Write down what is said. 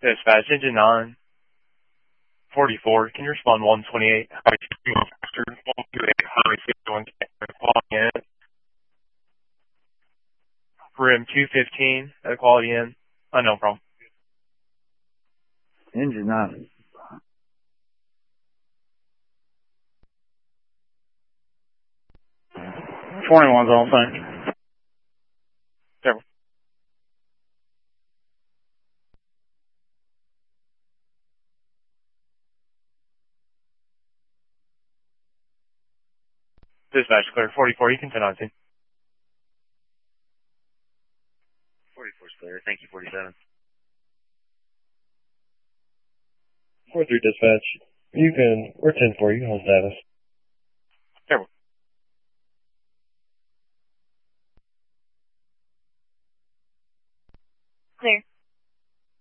Dispatch, engine 9, 44. Can you respond 128? Highway 128, Highway 61, quality in. Rim 215, at quality in. No problem. Engine 9. '21's all thing. Several. Dispatch, clear. 44, you can 10 on 10. 44's clear. Thank you, 47. 43 dispatch. We're 10-4, you can hold status.